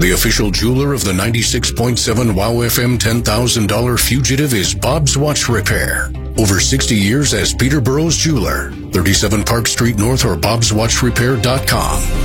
The official jeweler of the 96.7 WOW FM $10,000 fugitive is Bob's Watch Repair. Over 60 years as Peterborough's jeweler. 37 Park Street North or bobswatchrepair.com.